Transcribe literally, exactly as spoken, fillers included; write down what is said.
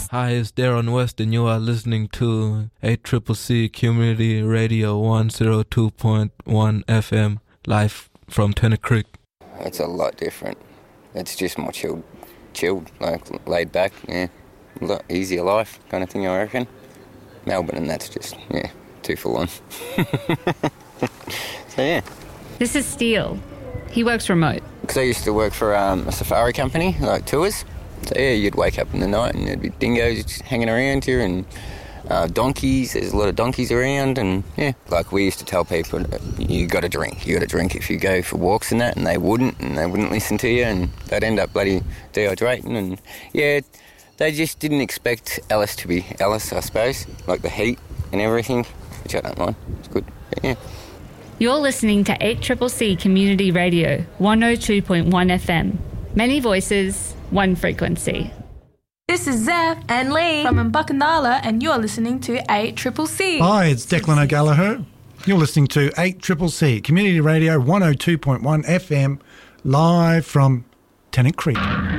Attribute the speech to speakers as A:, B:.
A: Hi, it's Darren West, and you are listening to eight C C C Community Radio one oh two point one F M, live from Tennant Creek.
B: It's a lot different. It's just more chilled, chilled, like laid back, yeah. A lot easier life kind of thing, I reckon. Melbourne, and that's just, yeah, too full on. So, yeah.
C: This is Steele. He works remote.
B: Because I used to work for um, a safari company, like tours. So, yeah, you'd wake up in the night and there'd be dingoes just hanging around here and uh, donkeys. There's a lot of donkeys around and, yeah. Like, we used to tell people, you got to drink. You got to drink if you go for walks and that, and they wouldn't, and they wouldn't listen to you, and they'd end up bloody dehydrating. And, yeah, they just didn't expect Alice to be Alice, I suppose. Like the heat and everything, which I don't mind. It's good, but, yeah.
C: You're listening to eight C C C Community Radio, one oh two point one F M. Many voices, one frequency.
D: This is Zeph and Lee from Mbukandala, and you're listening to eight C C C.
E: Hi, it's Declan O'Gallagher. You're listening to eight C C C Community Radio one oh two point one F M, live from Tennant Creek.